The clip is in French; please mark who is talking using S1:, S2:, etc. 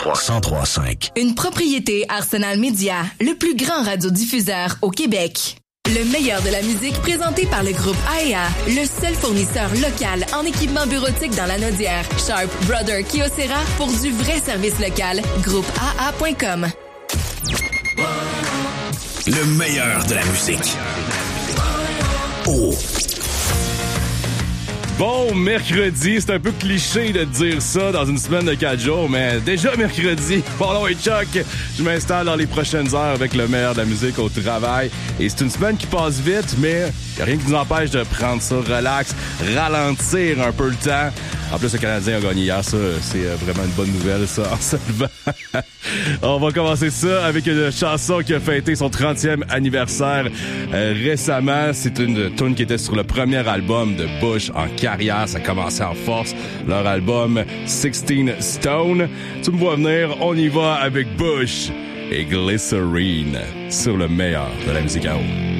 S1: 103.5.
S2: Une propriété Arsenal Media, le plus grand radiodiffuseur au Québec. Le meilleur de la musique présenté par le groupe AEA, le seul fournisseur local en équipement bureautique dans la Naudière. Sharp, Brother, Kyocera pour du vrai service local. GroupeAA.com.
S1: Le meilleur de la musique. Oh.
S3: Bon mercredi, c'est un peu cliché de dire ça dans une semaine de 4 jours, mais déjà mercredi, Paulon et Chuck, je m'installe dans les prochaines heures avec le meilleur de la musique au travail. Et c'est une semaine qui passe vite, mais il n'y a rien qui nous empêche de prendre ça relax, ralentir un peu le temps. En plus, le Canadien a gagné hier, ça, c'est vraiment une bonne nouvelle, ça, en se levant. On va commencer ça avec une chanson qui a fêté son 30e anniversaire récemment. C'est une tune qui était sur le premier album de Bush en carrière. Ça commençait en force, leur album 16 Stone. Tu me vois venir, on y va avec Bush et Glycerine sur le meilleur de la musique à eau.